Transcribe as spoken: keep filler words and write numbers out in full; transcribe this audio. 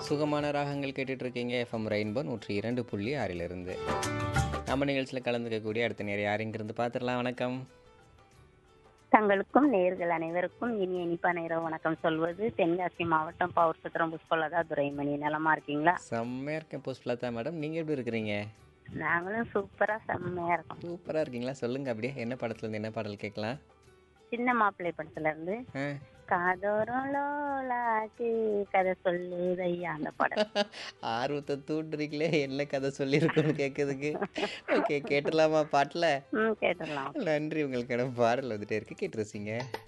சுகமான ராகங்கள் கேட்டுட்டு இருக்கீங்க எஃப்எம் ரெயின்போ நூற்றி இரண்டு புள்ளி ஆறிலிருந்து. நம்ம நிகழ்ச்சியில் கலந்துக்கக்கூடிய அடுத்த நேரம் யாருங்கிருந்து பார்த்துடலாம். வணக்கம். தங்களுக்கும் நேர்கள் அனைவருக்கும் இனிய இனிப்பான இரவு வணக்கம் சொல்வது தென்காசி மாவட்டம் பவுர் சுத்திரம் புஷ்பலதா துரைமணி. நலமா இருக்கீங்களா? செம்மையாக இருக்கேன் புஷ்பலதா மேடம். நீங்கள் எப்படி இருக்கிறீங்க? நாங்களும் சூப்பரா செம்மையா இருக்கோம். சூப்பராக இருக்கீங்களா? சொல்லுங்கள் அப்படியே என்ன படத்துலேருந்து என்ன பாடல் கேட்கலாம்? சின்ன மாப்பிள்ளை படத்துல இருந்து ஆ காதோரம் லோலாக்கு கதை சொல்லுதையா அந்த படம். ஆர்வத்தை தூண்டுறீங்களே, என்ன கதை சொல்லியிருக்கோன்னு கேட்குறதுக்கு. ஓகே, கேட்டுடலாமா பாட்டில்? ம் கேட்டுடலாம். நன்றி, உங்களுக்கு பாடல் வந்துட்டே இருக்கு, கேட்டு ரசிங்க.